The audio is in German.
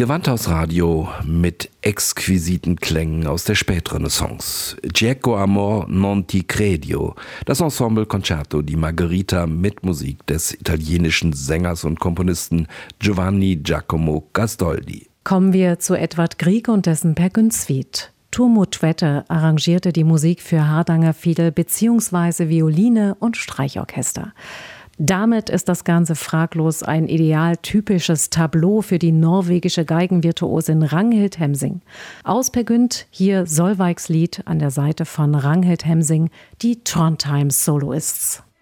Gewandhausradio mit exquisiten Klängen aus der Spätrenaissance. Cieco amor non ti credo. Das Ensemble Concerto di Margherita mit Musik des italienischen Sängers und Komponisten Giovanni Giacomo Gastoldi. Kommen wir zu Edvard Grieg und dessen Per Gynt Suite. Tuomo Tvete arrangierte die Musik für Hardanger Fiedel bzw. Violine und Streichorchester. Damit ist das Ganze fraglos ein idealtypisches Tableau für die norwegische Geigenvirtuosin Ragnhild Hemsing. Aus Per Gynt hier Solveigs Lied an der Seite von Ragnhild Hemsing, die Trondheim Soloists.